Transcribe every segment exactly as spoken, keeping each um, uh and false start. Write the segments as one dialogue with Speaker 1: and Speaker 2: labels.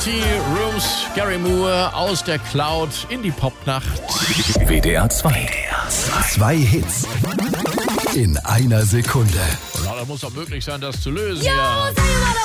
Speaker 1: Empty Rooms, Gary Moore aus der Cloud in die Popnacht.
Speaker 2: W D R zwei. Zwei Hits in einer Sekunde.
Speaker 1: Na, da muss doch möglich sein, das zu lösen.
Speaker 3: Yo,
Speaker 1: Ja.
Speaker 3: say what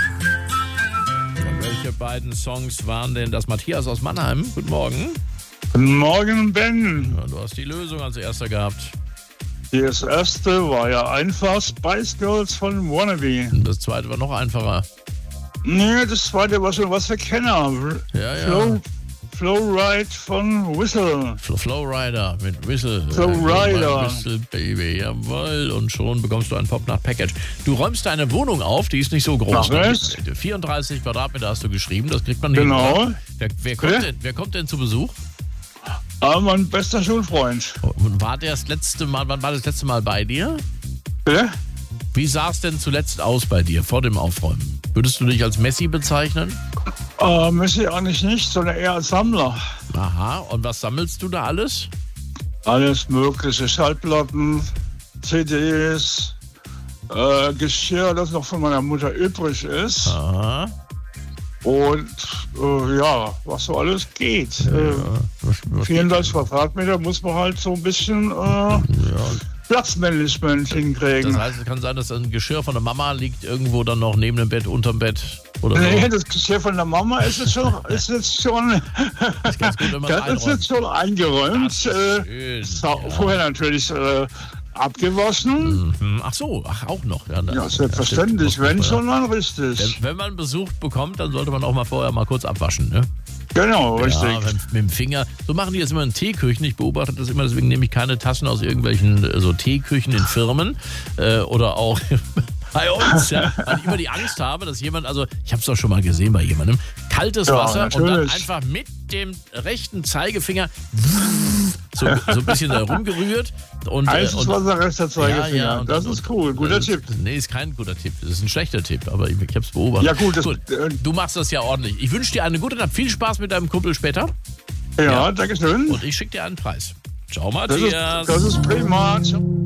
Speaker 3: I want.
Speaker 1: Und welche beiden Songs waren denn das? Matthias aus Mannheim, guten Morgen.
Speaker 4: Guten Morgen, Ben.
Speaker 1: Ja, du hast die Lösung als erster gehabt.
Speaker 4: Das erste war ja einfach Spice Girls von Wannabe.
Speaker 1: Und das zweite war noch einfacher.
Speaker 4: Nee, das zweite war schon was für Kenner.
Speaker 1: Ja, ja.
Speaker 4: Flow, Flow Ride von Whistle.
Speaker 1: Fl- Flowrider mit Whistle.
Speaker 4: Flowrider.
Speaker 1: Whistle, Baby, jawohl. Und schon bekommst du ein Popnacht-Package. Du räumst deine Wohnung auf, die ist nicht so groß.
Speaker 4: Mach es.
Speaker 1: vierunddreißig Quadratmeter hast du geschrieben, das kriegt man hin.
Speaker 4: Genau.
Speaker 1: Wer, wer, kommt
Speaker 4: Bitte?
Speaker 1: denn, wer kommt denn zu Besuch?
Speaker 4: Aber mein bester Schulfreund.
Speaker 1: Und war der das letzte Mal, wann war das letzte Mal bei dir?
Speaker 4: Bitte?
Speaker 1: Wie sah es denn zuletzt aus bei dir vor dem Aufräumen? Würdest du dich als Messi bezeichnen?
Speaker 4: Äh, müsste ich eigentlich nicht, sondern eher als Sammler.
Speaker 1: Aha, und was sammelst du da alles?
Speaker 4: Alles mögliche. Schallplatten, C Ds, äh, Geschirr, das noch von meiner Mutter übrig ist.
Speaker 1: Aha.
Speaker 4: Und äh, ja, was so alles geht. Äh,
Speaker 1: Was, was
Speaker 4: vierunddreißig Quadratmeter muss man halt so ein bisschen äh,
Speaker 1: ja.
Speaker 4: Platzmanagement hinkriegen.
Speaker 1: Das heißt, es kann sein, dass ein Geschirr von der Mama liegt irgendwo dann noch neben dem Bett, unterm Bett oder so.
Speaker 4: Nee, das Geschirr von der Mama ist jetzt schon, ist jetzt schon,
Speaker 1: Das ist ganz gut, wenn man es
Speaker 4: das ist
Speaker 1: einräumt.
Speaker 4: jetzt schon eingeräumt.
Speaker 1: Das ist
Speaker 4: Äh,
Speaker 1: schön,
Speaker 4: sau-
Speaker 1: ja.
Speaker 4: Vorher natürlich äh, abgewaschen.
Speaker 1: Mhm. Ach so, ach auch noch. Ja, das-
Speaker 4: Ja, selbstverständlich.
Speaker 1: stimmt.
Speaker 4: Wenn
Speaker 1: Muss man-
Speaker 4: schon, dann richtig.
Speaker 1: Wenn, wenn man Besuch bekommt, dann sollte man auch mal vorher mal kurz abwaschen, ne?
Speaker 4: Genau, richtig.
Speaker 1: Ja, wenn, mit dem Finger. So machen die jetzt immer in Teeküchen. Ich beobachte das immer, deswegen nehme ich keine Tassen aus irgendwelchen äh, so Teeküchen in Firmen äh, oder auch bei uns, ja, weil ich immer die Angst habe, dass jemand, also ich habe es doch schon mal gesehen bei jemandem, kaltes
Speaker 4: Ja,
Speaker 1: Wasser und dann
Speaker 4: natürlich.
Speaker 1: einfach mit dem rechten Zeigefinger so, so ein bisschen da rumgerührt. Und, äh,
Speaker 4: Heißes
Speaker 1: und,
Speaker 4: Wasser, rechter Zeigefinger.
Speaker 1: Ja, ja, und
Speaker 4: das
Speaker 1: dann-
Speaker 4: ist cool. Guter
Speaker 1: das,
Speaker 4: Tipp.
Speaker 1: Nee, ist kein guter Tipp. Das ist ein schlechter Tipp, aber ich, ich habe es beobachtet.
Speaker 4: Ja, gut, das- äh,
Speaker 1: du machst das ja ordentlich. Ich wünsche dir eine gute Nacht. Viel Spaß mit deinem Kumpel später.
Speaker 4: Ja,
Speaker 1: Ja.
Speaker 4: danke schön.
Speaker 1: Und ich schicke dir einen Preis. Ciao,
Speaker 4: Das ist,
Speaker 1: Matthias.
Speaker 4: das ist prima. Ciao.